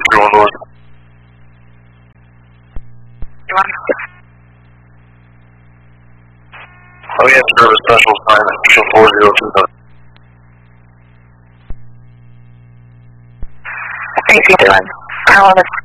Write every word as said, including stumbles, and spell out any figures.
three one one. Oh yeah, service special assignment, show four zero two seven. How you doing? How are